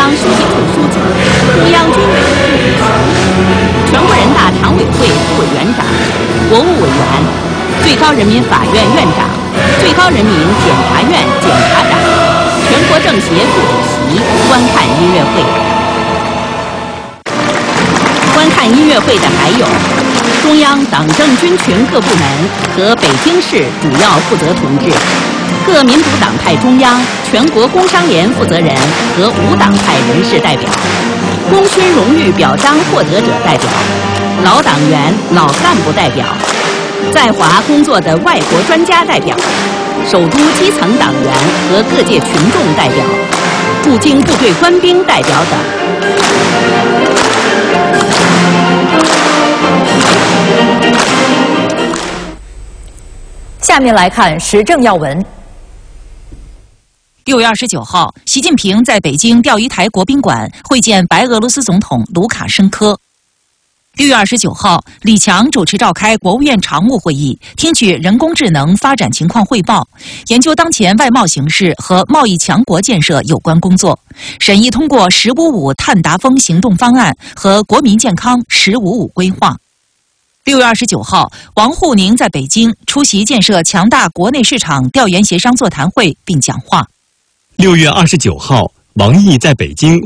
央书记处书记、中央军委副主席、全国人大常委会副委员长、国务委员、最高人民法院院长、最高人民检察院检察长、全国政协副主席观看音乐会。观看音乐会的还有中央党政军群各部门和北京市主要负责同志、各民主党派中央、全国工商联负责人和无党派人士代表，功勋荣誉表彰获得者代表，老党员、老干部代表，在华工作的外国专家代表，首都基层党员和各界群众代表，驻京部队官兵代表等。 下面来看时政要闻。 6月29号，习近平在北京钓鱼台国宾馆会见白俄罗斯总统卢卡申科。6月29号，李强主持召开国务院常务会议，听取人工智能发展情况汇报，研究当前外贸形势和贸易强国建设有关工作，审议通过“1055”碳达峰行动方案和国民健康“1055”规划。6月29号，王沪宁在北京出席建设强大国内市场调研协商座谈会并讲话。 6月29号，王毅在北京